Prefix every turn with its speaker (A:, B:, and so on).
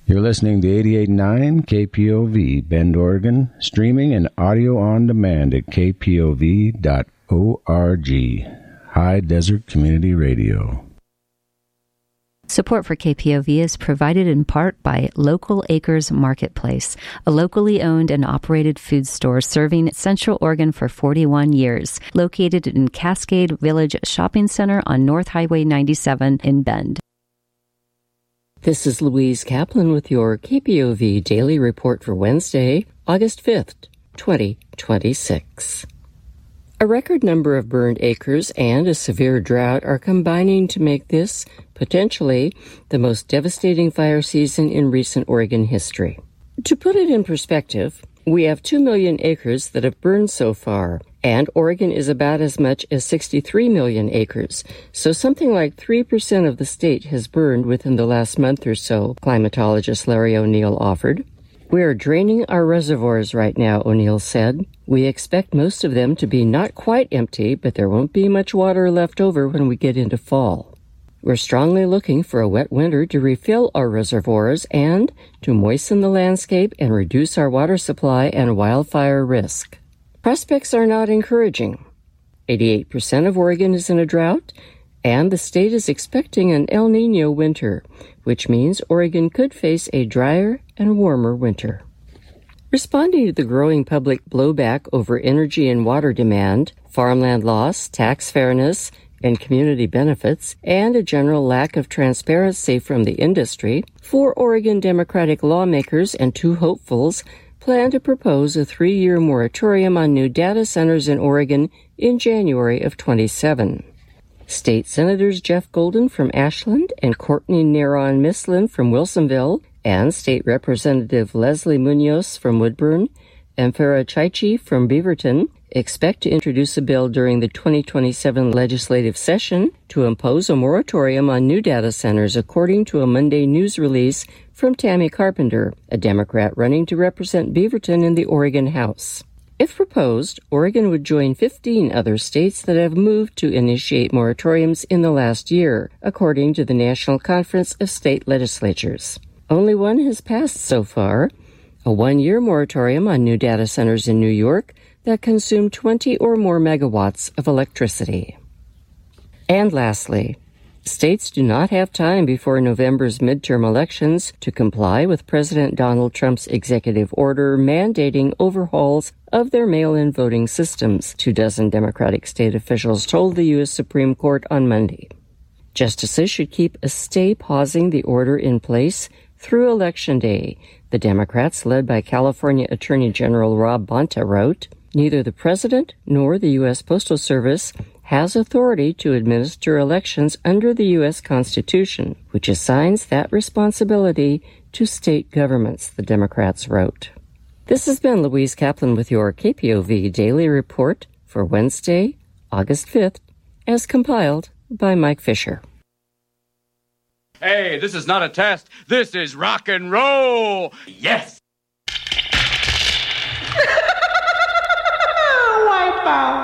A: You're listening to 88.9 KPOV, Bend, Oregon, streaming and audio on demand at kpov.org. High Desert Community Radio.
B: Support for KPOV is provided in part by Local Acres Marketplace, a locally owned and operated food store serving Central Oregon for 41 years, located in Cascade Village Shopping Center on North Highway 97 in Bend.
C: This is Louise Kaplan with your KPOV Daily Report for Wednesday, August 5th, 2026. A record number of burned acres and a severe drought are combining to make this, potentially, the most devastating fire season in recent Oregon history. To put it in perspective, we have 2 million acres that have burned so far, and Oregon is about as much as 63 million acres, so something like 3% of the state has burned within the last month or so, climatologist Larry O'Neill offered. We are draining our reservoirs right now, O'Neill said. We expect most of them to be not quite empty, but there won't be much water left over when we get into fall. We're strongly looking for a wet winter to refill our reservoirs and to moisten the landscape and reduce our water supply and wildfire risk. Prospects are not encouraging. 88% of Oregon is in a drought, and the state is expecting an El Niño winter, which means Oregon could face a drier and warmer winter. Responding to the growing public blowback over energy and water demand, farmland loss, tax fairness, and community benefits, and a general lack of transparency from the industry, 4 Oregon Democratic lawmakers and 2 hopefuls plan to propose a 3-year moratorium on new data centers in Oregon in January of 27. State Senators Jeff Golden from Ashland and Courtney Neron Mislin from Wilsonville, and State Representative Leslie Munoz from Woodburn, and Farah Chaichi from Beaverton expect to introduce a bill during the 2027 legislative session to impose a moratorium on new data centers, according to a Monday news release from Tammy Carpenter, a Democrat running to represent Beaverton in the Oregon House. If proposed, Oregon would join 15 other states that have moved to initiate moratoriums in the last year, according to the National Conference of State Legislatures. Only one has passed so far, a 1-year moratorium on new data centers in New York that consume 20 or more megawatts of electricity. And lastly, states do not have time before November's midterm elections to comply with President Donald Trump's executive order mandating overhauls of their mail-in voting systems, 24 Democratic state officials told the U.S. Supreme Court on Monday. Justices should keep a stay pausing the order in place through Election Day, the Democrats, led by California Attorney General Rob Bonta, wrote. Neither the President nor the U.S. Postal Service has authority to administer elections under the U.S. Constitution, which assigns that responsibility to state governments, the Democrats wrote. This has been Louise Kaplan with your KPOV Daily Report for Wednesday, August 5th, as compiled by Mike Fisher.
D: Hey, this is not a test. This is rock and roll. Yes. Wipeout.